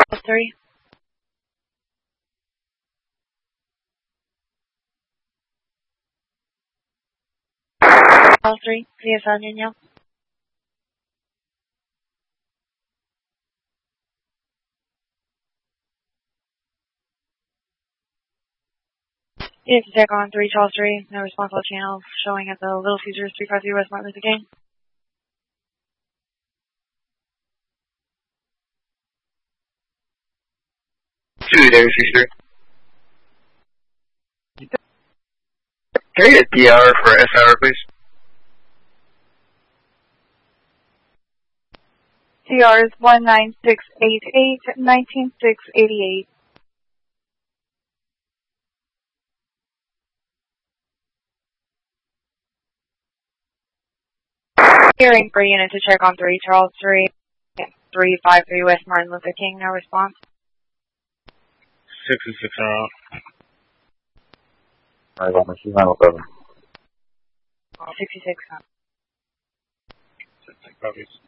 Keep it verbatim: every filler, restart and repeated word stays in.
three. Charles three, C S L Niño. It's check on three Charles three, no response all channels showing at the Little Caesars three five three West Martin Luther King. Two Davis Easter. Can I get a D R for S I R, please? T R is one nine six eight eight, nineteen six eighty-eight. Hearing for unit to check on three Charles three, three five three West Martin Luther King, no response. Six and six are out. Alright, got my nine oh seven. sixty-six. Copies.